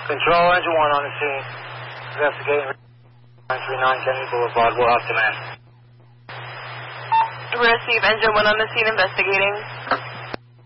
Control, engine 1 on the scene. Investigating 939 Kennedy Boulevard. We'll have to man. Receive engine 1 on the scene investigating.